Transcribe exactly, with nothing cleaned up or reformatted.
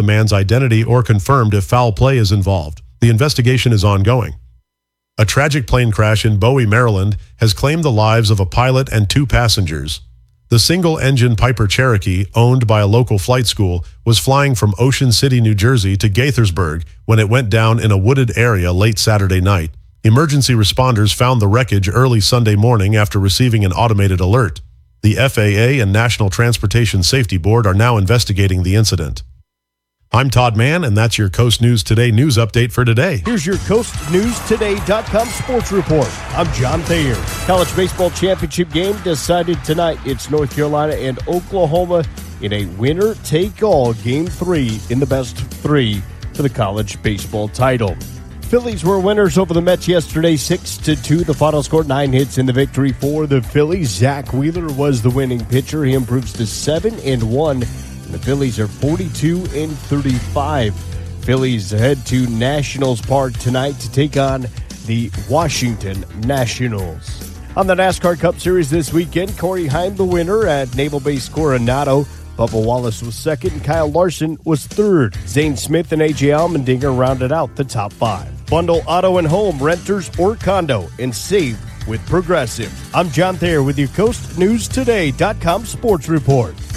man's identity or confirmed if foul play is involved. The investigation is ongoing. A tragic plane crash in Bowie, Maryland, has claimed the lives of a pilot and two passengers. The single-engine Piper Cherokee, owned by a local flight school, was flying from Ocean City, New Jersey to Gaithersburg when it went down in a wooded area late Saturday night. Emergency responders found the wreckage early Sunday morning after receiving an automated alert. The F A A and National Transportation Safety Board are now investigating the incident. I'm Todd Mann, and that's your Coast News Today news update for today. Here's your coast news today dot com sports report. I'm John Thayer. College baseball championship game decided tonight. It's North Carolina and Oklahoma in a winner-take-all game three in the best three for the college baseball title. Phillies were winners over the Mets yesterday, six to two. The final score, nine hits in the victory for the Phillies. Zach Wheeler was the winning pitcher. He improves to seven and one. The Phillies are forty-two and thirty-five. Phillies head to Nationals Park tonight to take on the Washington Nationals. On the NASCAR Cup Series this weekend, Corey Heim the winner at Naval Base Coronado. Bubba Wallace was second and Kyle Larson was third. Zane Smith and A J Allmendinger rounded out the top five. Bundle auto and home, renters or condo, and save with Progressive. I'm John Thayer with your Coast News Today dot com sports report.